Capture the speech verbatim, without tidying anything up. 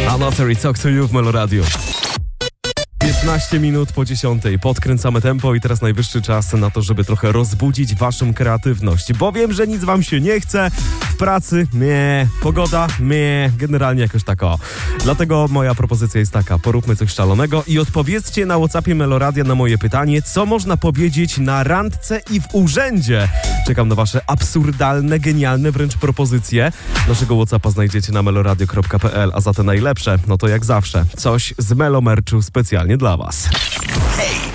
Another Talk to You w Melo Radio. piętnaście minut po dziesiątej. Podkręcamy tempo i teraz najwyższy czas na to, żeby trochę rozbudzić waszą kreatywność. Bo wiem, że nic wam się nie chce. W pracy, nie. Pogoda, nie. Generalnie jakoś tak o. Dlatego moja propozycja jest taka. Poróbmy coś szalonego i odpowiedzcie na WhatsAppie Meloradia na moje pytanie, co można powiedzieć na randce i w urzędzie. Czekam na wasze absurdalne, genialne wręcz propozycje. Naszego WhatsAppa znajdziecie na meloradio kropka p l, a za te najlepsze, no to jak zawsze, coś z Melo Merchu specjalnie dla was. Hej!